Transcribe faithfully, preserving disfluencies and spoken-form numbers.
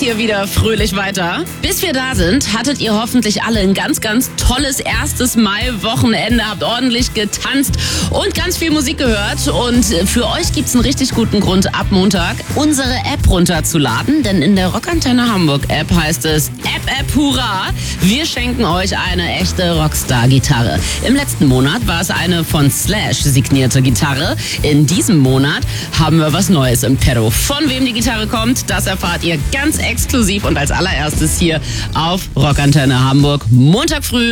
hier wieder fröhlich weiter. Bis wir da sind, hattet ihr hoffentlich alle ein ganz, ganz tolles erstes Mai-Wochenende, habt ordentlich getanzt und ganz viel Musik gehört. Und für euch gibt's einen richtig guten Grund, ab Montag unsere App runterzuladen, denn in der Rockantenne Hamburg App heißt es App App Hurra! Wir schenken euch eine echte Rockstar-Gitarre. Im letzten Monat war es eine von Slash signierte Gitarre. In diesem Monat haben wir was Neues im Petto. Von wem die Gitarre kommt, das erfahrt ihr ganz exklusiv und als allererstes hier auf Rockantenne Hamburg Montag früh.